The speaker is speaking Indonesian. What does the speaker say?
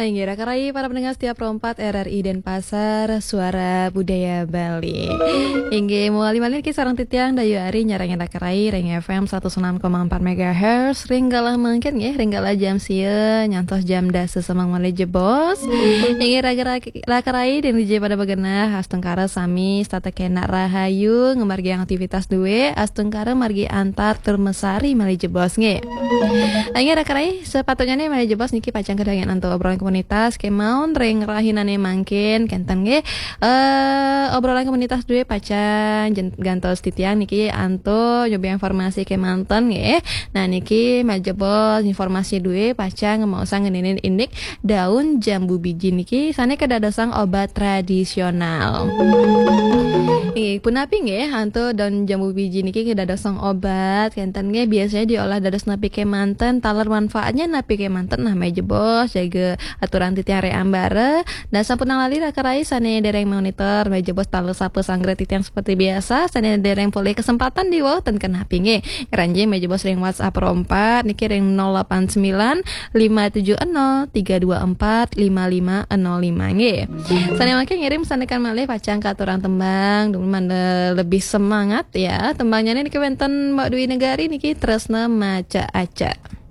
Ngira karai para pendengar setiap rompat RRI Denpasar Suara Budaya Bali. Ingge muali-malin ki sareng titiang dayu ari nyarang eta karai Ring FM 106,4 MHz ringgalah mangkin nggih ringgalah jam sieun nyantos jam dase semang male jebos. Ingge karai dan DJ pada begenah astengkara sami statekena rahayu ngemargi aktivitas duwe astengkara margi antar termesari male jebos nggih. Ingge karai sepatutnya nih male jebos niki pacang kedangan anto obrolan komunitas kemaun ring rahinane mangkin kenten nggih obrolan komunitas duwe pacan gantos titiang niki anto nyoba informasi kemanten nggih. Nah niki majebol informasi duwe pacang mau sang ngenenin indik daun jambu biji niki sane kedadosang obat tradisional. Punapi nggih anto daun jambu biji niki kedadosang obat kenten nggih biasanya diolah dados napi kemanten taler manfaatnya napi kemanten nah majebos jaga aturan titiang reambare dan sampun lali rakarai sane dereng monitor majebos taler sape sangre titiang seperti biasa sane dereng boleh kesempatan di wonten ken HP nggih ranjing majebos ring WhatsApp rompat niki ring 089 570 324 5505 nggih sane mangke ngirim sanekan malih pacang katuran tembang duman lebih semangat ya tembangnya niki wonten Mbak Dwi Negari niki tresna maca aca.